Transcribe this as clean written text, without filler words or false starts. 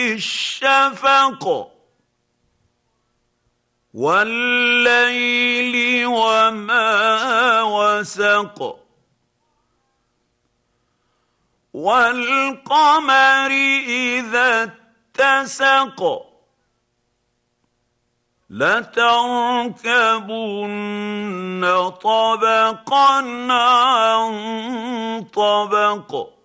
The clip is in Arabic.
الشفق والليل وما وسق والقمر إذا اتسق لتركبن طبقا عن طبق